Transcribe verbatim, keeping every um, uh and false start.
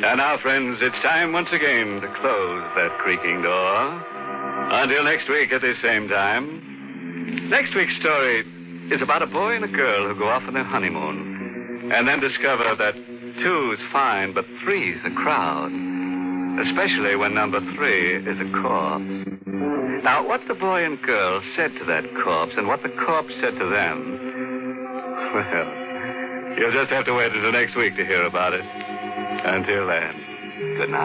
And now, friends, it's time once again to close that creaking door. Until next week at this same time. Next week's story is about a boy and a girl who go off on their honeymoon and then discover that two's fine, but three's a crowd. Especially when number three is a corpse. Now, what the boy and girl said to that corpse and what the corpse said to them, well, you'll just have to wait until next week to hear about it. Until then, good night.